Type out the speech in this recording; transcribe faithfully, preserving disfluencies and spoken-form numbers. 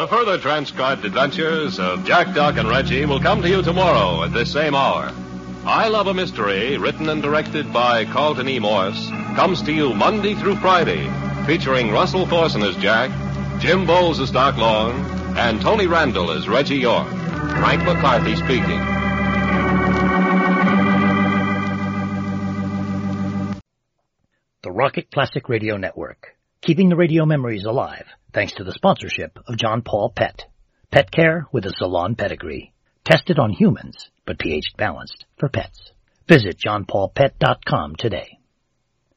The further transcribed adventures of Jack, Doc, and Reggie will come to you tomorrow at this same hour. I Love a Mystery, written and directed by Carlton E. Morse, comes to you Monday through Friday, featuring Russell Thorson as Jack, Jim Bowles as Doc Long, and Tony Randall as Reggie York. Frank McCarthy speaking. The Rocket Classic Radio Network, keeping the radio memories alive thanks to the sponsorship of John Paul Pet. Pet care with a salon pedigree. Tested on humans, but pH balanced for pets. Visit john paul pet dot com today.